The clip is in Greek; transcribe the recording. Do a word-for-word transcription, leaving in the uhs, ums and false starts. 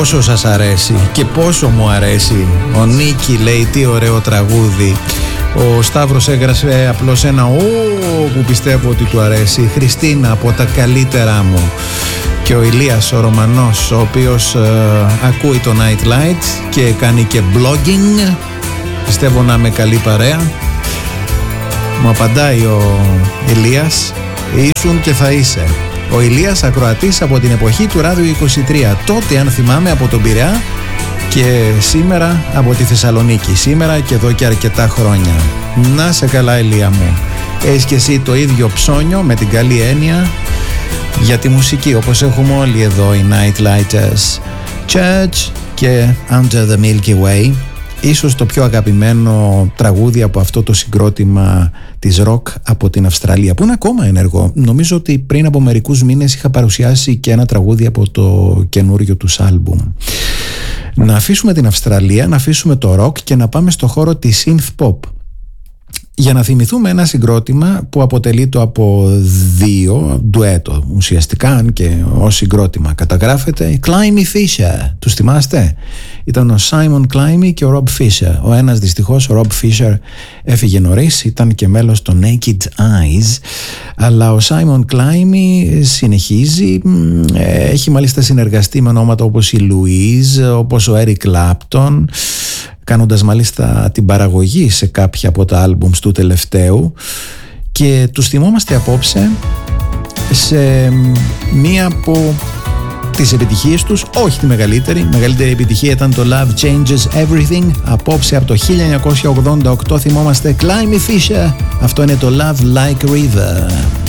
πόσο σας αρέσει και πόσο μου αρέσει. Ο Νίκη λέει τι ωραίο τραγούδι. Ο Σταύρος έγραψε απλώς ένα «Ω» που πιστεύω ότι του αρέσει. Η Χριστίνα από τα καλύτερά μου. Και ο Ηλίας ο Ρωμανός, ο οποίος ε, ακούει το Night Light και κάνει και blogging. Πιστεύω να είμαι καλή παρέα. Μου απαντάει ο Ηλίας, ήσουν και θα είσαι. Ο Ηλίας ακροατής από την εποχή του Ράδιο είκοσι τρία. Τότε, αν θυμάμαι, από τον Πειραιά και σήμερα από τη Θεσσαλονίκη. Σήμερα και εδώ και αρκετά χρόνια. Να σε καλά, Ηλία μου. Έχεις και εσύ το ίδιο ψώνιο, με την καλή έννοια, για τη μουσική, όπως έχουμε όλοι εδώ οι Night Lighters. Church και Under the Milky Way. Ίσως το πιο αγαπημένο τραγούδι από αυτό το συγκρότημα της ροκ από την Αυστραλία, που είναι ακόμα ενεργό. Νομίζω ότι πριν από μερικούς μήνες είχα παρουσιάσει και ένα τραγούδι από το καινούριο τους άλμπουμ. Να αφήσουμε την Αυστραλία, να αφήσουμε το ροκ και να πάμε στο χώρο της synth pop, για να θυμηθούμε ένα συγκρότημα που αποτελείται από δύο ντουέτο ουσιαστικά, αν και ως συγκρότημα καταγράφεται. Climie Fisher, τους θυμάστε? Ήταν ο Simon Climie και ο Rob Fisher. Ο ένας δυστυχώς, ο Rob Fisher, έφυγε νωρίς, ήταν και μέλος των Naked Eyes, αλλά ο Simon Climie συνεχίζει, έχει μάλιστα συνεργαστεί με ονόματα όπως η Louise, όπως ο Eric Clapton, κάνοντας μάλιστα την παραγωγή σε κάποια από τα άλμπουμς του τελευταίου, και τους θυμόμαστε απόψε σε μία από τις επιτυχίες τους, όχι τη μεγαλύτερη. Η μεγαλύτερη επιτυχία ήταν το Love Changes Everything. Απόψε από το χίλια εννιακόσια ογδόντα οκτώ θυμόμαστε Climie Fisher. Αυτό είναι το Love Like River.